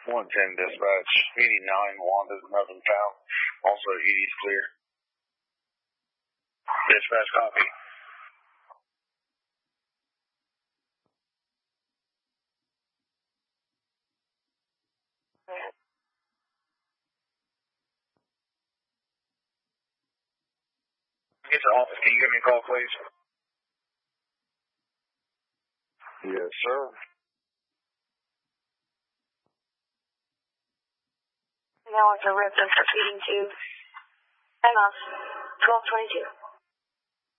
110 dispatch. 89 wanted, nothing found. Also, 80's clear. Dispatch copy. Get to office. Can you give me a call, please? Yes, sir. Now it's a rip and proceeding to 10 off 1222.